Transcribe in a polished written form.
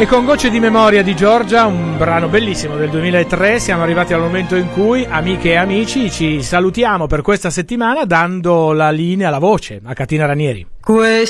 E con Gocce di memoria di Giorgia, un brano bellissimo del 2003, siamo arrivati al momento in cui, amiche e amici, ci salutiamo per questa settimana dando la linea, la voce a Catina Ranieri.